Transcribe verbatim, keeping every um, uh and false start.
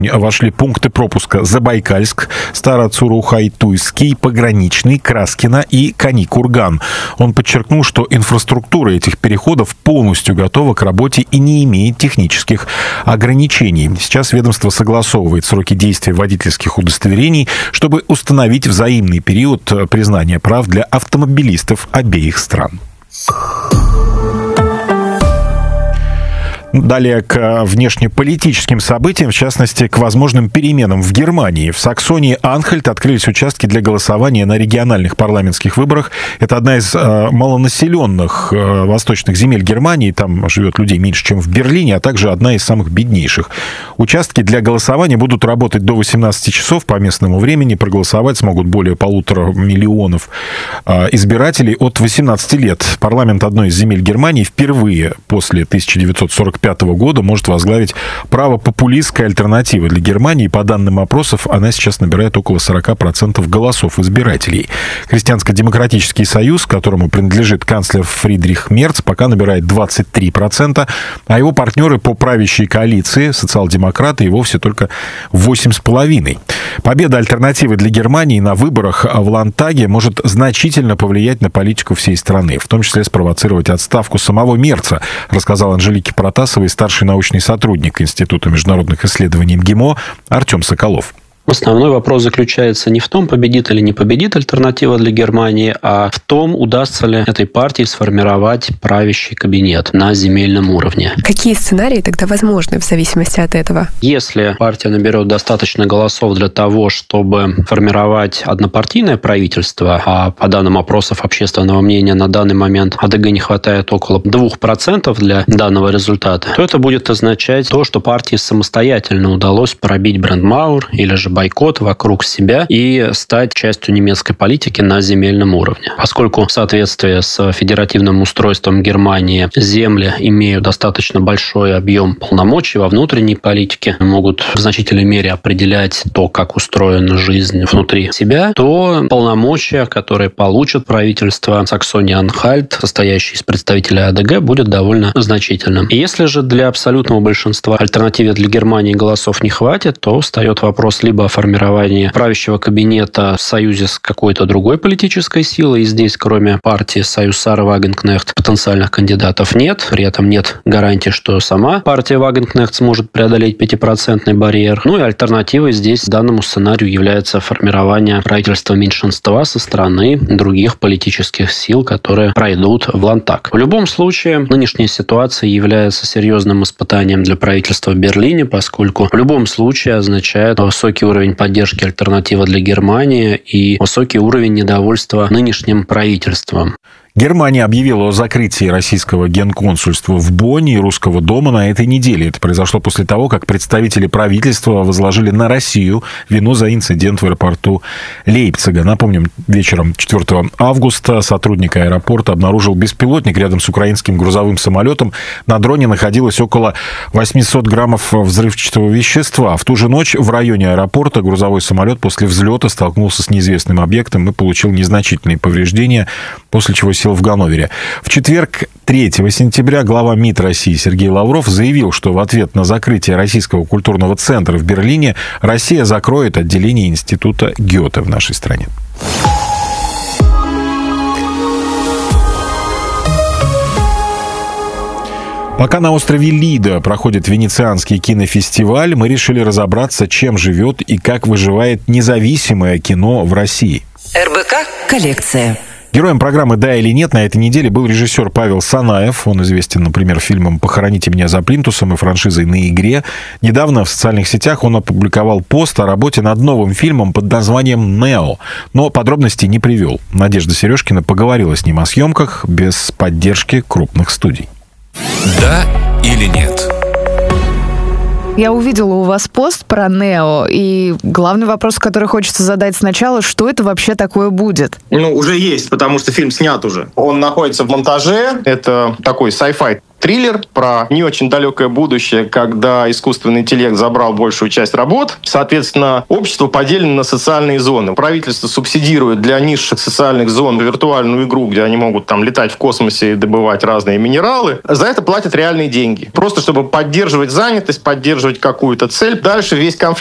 вошли пункты пропуска Забайкальск, Староцурухай-Туйский, Пограничный, Краскино и Кани-Курган. Он подчеркнул, что инфраструктура этих переходов полностью готова к работе и не имеет технических ограничений. Сейчас ведомство согласовывает сроки действия водительских удостоверений, чтобы установить взаимный период признания прав для автомобилистов обеих стран. Далее к внешнеполитическим событиям, в частности, к возможным переменам в Германии. В Саксонии-Анхальт открылись участки для голосования на региональных парламентских выборах. Это одна из э, малонаселенных э, восточных земель Германии. Там живет людей меньше, чем в Берлине, а также одна из самых беднейших. Участки для голосования будут работать до восемнадцати часов по местному времени. Проголосовать смогут более полутора миллионов э, избирателей от восемнадцати лет. Парламент одной из земель Германии впервые после тысяча девятьсот сорок пятого года может возглавить правопопулистская альтернатива для Германии. По данным опросов, она сейчас набирает около сорока процентов голосов избирателей. Христианско-демократический союз, которому принадлежит канцлер Фридрих Мерц, пока набирает двадцать три процента, а его партнеры по правящей коалиции, социал-демократы, и вовсе только восемь целых пять десятых процента. Победа альтернативы для Германии на выборах в Ландтаге может значительно повлиять на политику всей страны, в том числе спровоцировать отставку самого Мерца, рассказал Анжелике Протасовой старший научный сотрудник Института международных исследований МГИМО Артем Соколов. Основной вопрос заключается не в том, победит или не победит альтернатива для Германии, а в том, удастся ли этой партии сформировать правящий кабинет на земельном уровне. Какие сценарии тогда возможны в зависимости от этого? Если партия наберет достаточно голосов для того, чтобы формировать однопартийное правительство, а по данным опросов общественного мнения на данный момент АДГ не хватает около двух процентов для данного результата, то это будет означать то, что партии самостоятельно удалось пробить брандмаур или же бойкот вокруг себя и стать частью немецкой политики на земельном уровне. Поскольку в соответствии с федеративным устройством Германии земли имеют достаточно большой объем полномочий во внутренней политике, могут в значительной мере определять то, как устроена жизнь внутри себя, то полномочия, которые получат правительство Саксонии-Анхальт, состоящее из представителей АДГ, будет довольно значительным. И если же для абсолютного большинства альтернативе для Германии голосов не хватит, то встает вопрос либо о формировании правящего кабинета в союзе с какой-то другой политической силой. И здесь, кроме партии Союз Сары Вагенкнехт, потенциальных кандидатов нет. При этом нет гарантии, что сама партия Вагенкнехт сможет преодолеть пятипроцентный барьер. Ну и альтернативой здесь данному сценарию является формирование правительства меньшинства со стороны других политических сил, которые пройдут в Ландтаг. В любом случае, нынешняя ситуация является серьезным испытанием для правительства в Берлине, поскольку в любом случае означает высокий уровень поддержки альтернативы для Германии и высокий уровень недовольства нынешним правительством. Германия объявила о закрытии российского генконсульства в Бонне и Русского дома на этой неделе. Это произошло после того, как представители правительства возложили на Россию вину за инцидент в аэропорту Лейпцига. Напомним, вечером четвёртого августа сотрудник аэропорта обнаружил беспилотник рядом с украинским грузовым самолетом. На дроне находилось около восемьсот граммов взрывчатого вещества. В ту же ночь в районе аэропорта грузовой самолет после взлета столкнулся с неизвестным объектом и получил незначительные повреждения, после чего сел в Ганновере. В четверг, третьего сентября, глава МИД России Сергей Лавров заявил, что в ответ на закрытие Российского культурного центра в Берлине Россия закроет отделение Института Гёте в нашей стране. Пока на острове Лидо проходит Венецианский кинофестиваль, мы решили разобраться, чем живет и как выживает независимое кино в России. эр бэ ка «Коллекция». Героем программы «Да или нет» на этой неделе был режиссер Павел Санаев. Он известен, например, фильмом «Похороните меня за плинтусом» и франшизой «На игре». Недавно в социальных сетях он опубликовал пост о работе над новым фильмом под названием «Нео», но подробностей не привел. Надежда Сережкина поговорила с ним о съемках без поддержки крупных студий. «Да или нет»? Я увидела у вас пост про «Нео», и главный вопрос, который хочется задать сначала, что это вообще такое будет? Ну, уже есть, потому что фильм снят уже. Он находится в монтаже. Это такой sci-fi триллер про не очень далекое будущее, когда искусственный интеллект забрал большую часть работ. Соответственно, общество поделено на социальные зоны. Правительство субсидирует для низших социальных зон виртуальную игру, где они могут там летать в космосе и добывать разные минералы. За это платят реальные деньги. Просто чтобы поддерживать занятость, поддерживать какую-то цель. Дальше весь конфликт